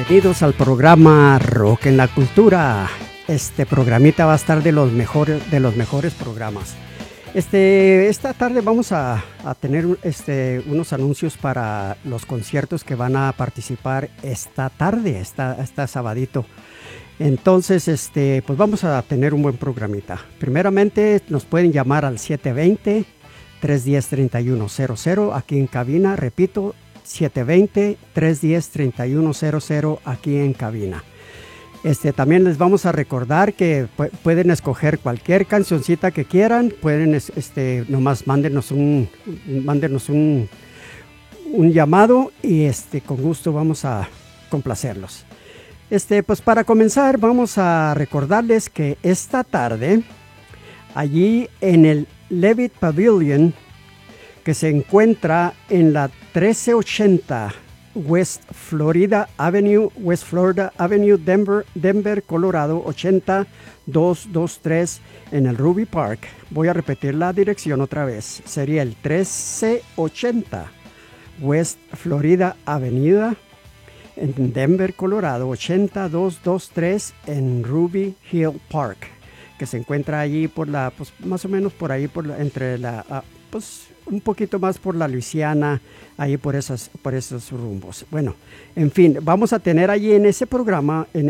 Bienvenidos al programa Rock en la Cultura. Este programita va a estar de los mejores programas. Esta tarde vamos a tener unos anuncios para los conciertos que van a participar esta tarde, esta sabadito. Entonces, pues vamos a tener un buen programita. Primeramente, nos pueden llamar al 720-310-3100 aquí en cabina. Repito, 720-310-3100 aquí en cabina. También les vamos a recordar que pueden escoger cualquier cancioncita que quieran. Pueden, nomás mándenos un llamado y con gusto vamos a complacerlos. Pues para comenzar vamos a recordarles que esta tarde allí en el Levitt Pavilion, que se encuentra en la 1380 West Florida Avenue, Denver, Colorado 80223 en el Ruby Park. Voy a repetir la dirección otra vez. Sería el 1380 West Florida Avenue en Denver, Colorado 80223 en Ruby Hill Park, que se encuentra allí por más o menos por ahí entre un poquito más por la Luisiana, ahí por esos rumbos. Bueno, en fin, vamos a tener allí en ese programa en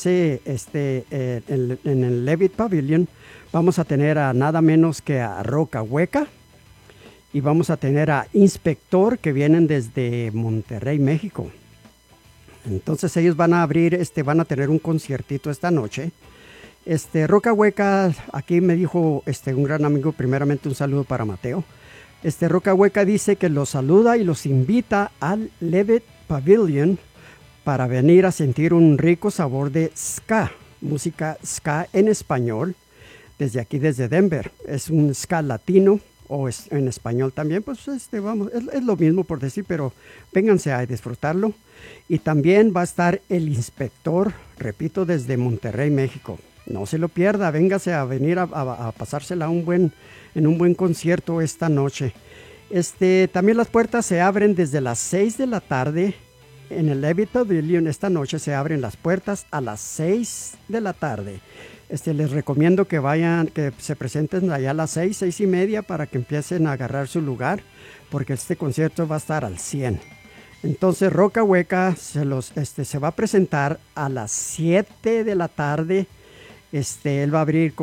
el Levitt Pavilion, vamos a tener a nada menos que a Roca Hueca y vamos a tener a Inspector, que vienen desde Monterrey, México. Entonces ellos van a tener un conciertito esta noche. Roca Hueca, aquí me dijo un gran amigo, primeramente un saludo para Mateo. Roca Hueca dice que los saluda y los invita al Levitt Pavilion para venir a sentir un rico sabor de ska, música ska en español, desde Denver. Es un ska latino o en español también, pues es lo mismo por decir, pero vénganse a disfrutarlo. Y también va a estar el Inspector, repito, desde Monterrey, México. No se lo pierda, véngase a venir a pasársela en un buen concierto esta noche. También las puertas se abren desde las 6 de la tarde en el Levitt Pavilion. Esta noche se abren las puertas a las 6 de la tarde. Les recomiendo que se presenten allá a las 6:30 para que empiecen a agarrar su lugar, porque este concierto va a estar al 100. Entonces Roca Hueca se va a presentar a las 7 de la tarde. Él va a abrir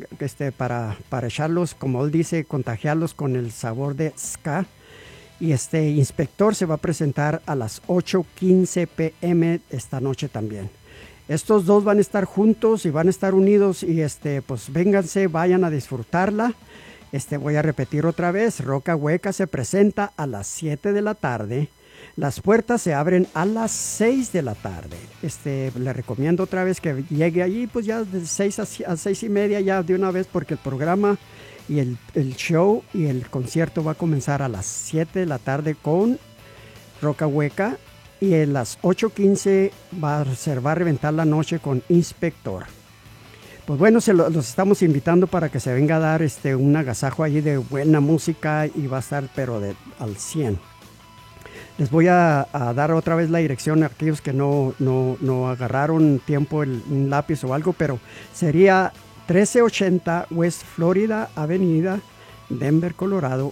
para echarlos, como él dice, contagiarlos con el sabor de ska. Y Inspector se va a presentar a las 8:15 p.m. esta noche también. Estos dos van a estar juntos y van a estar unidos y pues vénganse, vayan a disfrutarla. Voy a repetir otra vez, Roca Hueca se presenta a las 7 de la tarde. Las puertas se abren a las 6 de la tarde. Le recomiendo otra vez que llegue allí, pues ya de 6 a 6:30 ya de una vez, porque el programa y el show y el concierto va a comenzar a las 7 de la tarde con Roca Hueca y a las 8:15 se va a reventar la noche con Inspector. Pues bueno, los estamos invitando para que se venga a dar un agasajo allí de buena música y va a estar pero al 100. Les voy a dar otra vez la dirección a aquellos que no agarraron tiempo un lápiz o algo, pero sería 1380 West Florida Avenida, Denver, Colorado,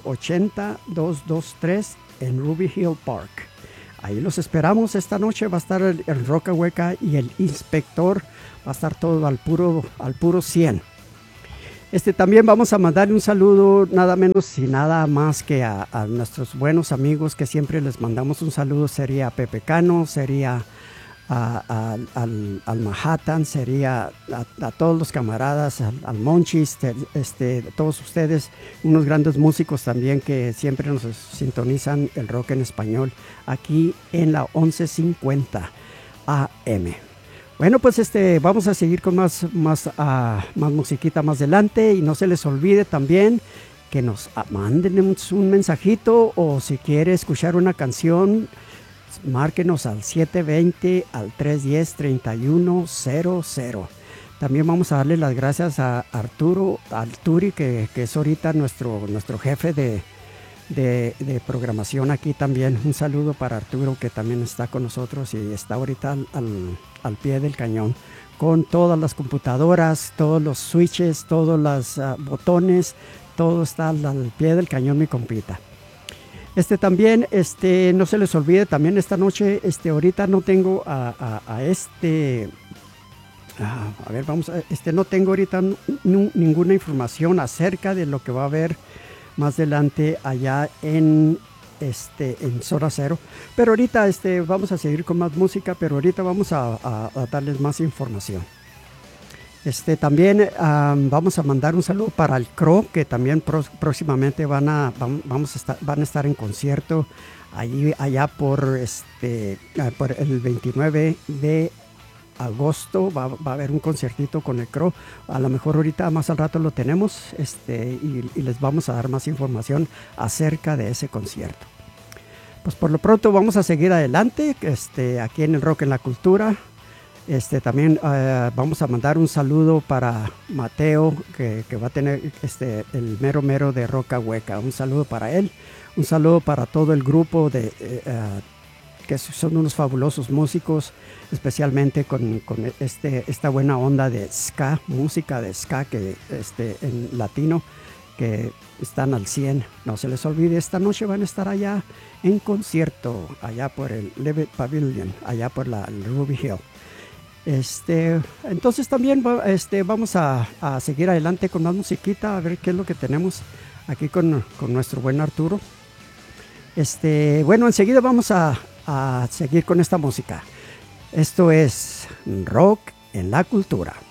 80223 en Ruby Hill Park. Ahí los esperamos. Esta noche va a estar el Roca Hueca y el Inspector. Va a estar todo al puro 100. También vamos a mandarle un saludo, nada menos y nada más que a nuestros buenos amigos que siempre les mandamos un saludo. Sería a Pepe Cano, sería al Manhattan, sería a todos los camaradas, al Monchis, todos ustedes, unos grandes músicos también que siempre nos sintonizan el rock en español aquí en la 1150 AM. Bueno, pues vamos a seguir con más musiquita más adelante, y no se les olvide también que nos manden un mensajito, o si quiere escuchar una canción, márquenos al 720-310-3100. También vamos a darle las gracias a Arturi, que es ahorita nuestro jefe de programación aquí también. Un saludo para Arturo, que también está con nosotros y está ahorita al pie del cañón con todas las computadoras, todos los switches, todos los botones, todo está al pie del cañón, mi compita. También, no se les olvide, también esta noche, ahorita no tengo a ver, vamos a, no tengo ahorita ninguna información acerca de lo que va a haber más adelante allá en Zona Cero. Pero ahorita, vamos a seguir con más música, pero ahorita vamos a darles más información. También vamos a mandar un saludo para el CRO, que también próximamente van a estar en concierto allá por el 29 de agosto. Va a haber un conciertito con el CRO. A lo mejor ahorita más al rato lo tenemos y les vamos a dar más información acerca de ese concierto. Pues por lo pronto vamos a seguir adelante aquí en el Rock en la Cultura. También vamos a mandar un saludo para Mateo, que va a tener el mero de Roca Hueca. Un saludo para él, un saludo para todo el grupo que son unos fabulosos músicos, especialmente con esta buena onda de ska, música de ska que en latino, que están al 100. No se les olvide, esta noche van a estar allá en concierto, allá por el Levitt Pavilion, allá por el Ruby Hill. Entonces también vamos a seguir adelante con más musiquita, a ver qué es lo que tenemos aquí con nuestro buen Arturo. Bueno, enseguida vamos a seguir con esta música. Esto es Rock en la Cultura.